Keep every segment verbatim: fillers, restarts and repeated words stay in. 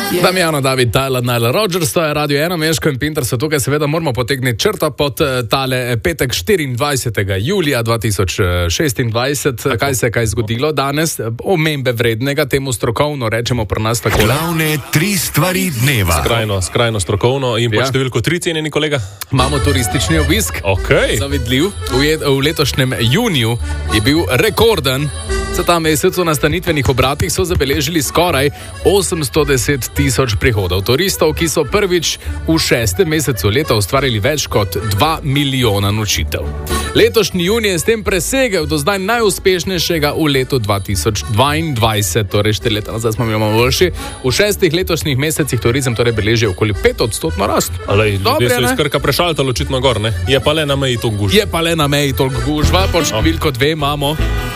Damjano, David, Tyler, Nile Rodgers, to je Radio ena, Meško in Pinter so tukaj, seveda moramo potegniti črto pod tale petek štiriindvajsetega julija dva tisoč šestindvajset. Tako. Kaj se je kaj zgodilo danes? Omembe vrednega, temu strokovno rečemo pri nas tako. Glavne tri stvari dneva. Skrajno, skrajno strokovno in ja. Po številko tri, cenjeni kolega. Imamo turistični obisk. Okay. Zavidljiv. V, v letošnjem juniju je bil rekorden. Za ta mesec v nastanitvenih obratih so zabeležili skoraj osemsto deset tisoč prihodov turistov, ki so prvič v šestem mesecu leta ustvarili več kot dva milijona nočitev. Letošnji junij je s tem presegel do zdaj najuspešnejšega v letu dva tisoč dvaindvajset, torej štiri leta nazaj smo imeli boljši. V šestih letošnjih mesecih turizem torej beleži okoli pet odstotno rast. Alej, ljudje so iz Krka prešaltali očitno gor, ne? Je pa le na meji toliko gužva. Je pa le na meji toliko gužva, po številko dve imamo.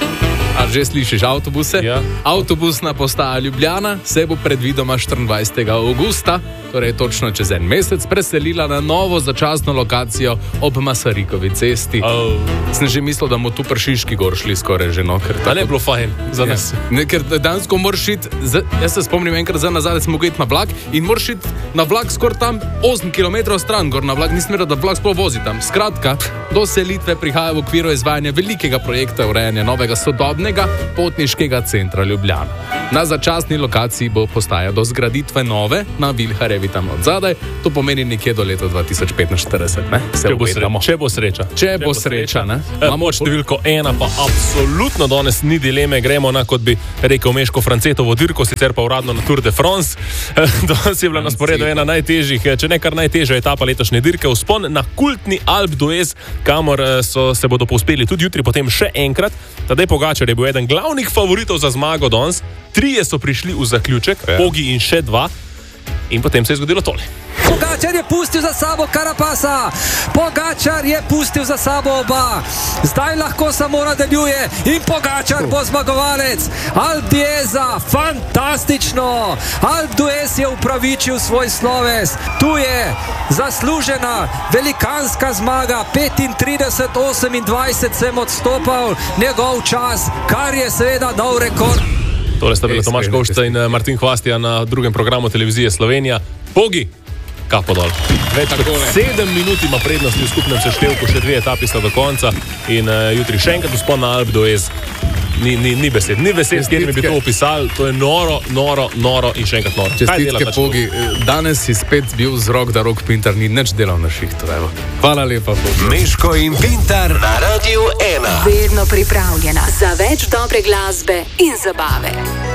A že slišiš avtobuse? Ja. Avtobusna postaja Ljubljana se bo predvidoma štiriindvajsetega avgusta, torej točno čez en mesec, preselila na novo začasno lokacijo ob Masarikovi cesti. Oh. Sem že mislil, da bomo tu pri Šiški gor šli skoraj že, no. A ne bilo fajn za nas. Ja. Ne, ker dansko moraš iti, jaz se spomnim enkrat za nazaj, smo mogli iti na vlak in moraš iti na vlak skoraj tam osem kilometrov stran gor na vlak, nisem vedel, da vlak sploh vozi tam. Skratka, do selitve prihaja v okviru izvajanja velikega projekta urejanja novega sodobnega potniškega centra Ljubljana. Na začasni lokaciji bo postaja do zgraditve nove na Vilharjevi tam od zadaj, to pomeni nekje do leta dva tisoč petinštirideset, ne? Če bo, sre, če bo sreča. Če, če bo sreča, ne? Imamo številko ena, pa absolutno danes ni dileme, gremo na, kot bi rekel Meško, Francetovo dirko, sicer pa uradno na Tour de France. Danes je bila na sporedu ena najtežjih, če ne kar najtežja etapa letošnje dirke, vzpon na kultni Alpe d'Huez, kamor so, se bodo povzpeli tudi jutri, potem še enkrat. Tadej Pogačar je bil eden glavnih favoritov za zmago danes. Trije so prišli v zaključek, ja. Pogi in še dva. In potem se je zgodilo tole. Pogačar je pustil za sabo Carapasa. Pogačar je pustil za sabo oba. Zdaj lahko samo nadaljuje in Pogačar bo zmagovalec. Alpe d'Hueza, fantastično. Alpe d'Huez je upravičil svoj sloves. Tu je zaslužena velikanska zmaga. petintrideset osemindvajset sem odstopal njegov čas, kar je seveda nov rekord. Tole sta bila Tomaž Kovšca in Martin Hvastija na drugem programu televizije Slovenija. Pogi, kapo dol. Več kot sedem minut ima prednosti v skupnem seštevku, še dve etapi sta do konca in uh, jutri še enkrat vzpon na Alpe d'Huez. Ni, ni, ni besed, ni besed, s katerimi bi to opisali, to je noro, noro, noro in še enkrat noro. Čestitke, Pogi, danes si spet bil z rok, da Rok Pintar ni nič delal na šihtu, evo. Hvala lepa, Pogi. Meško in Pintar na Radio ena. Vedno pripravljena za več dobre glasbe in zabave.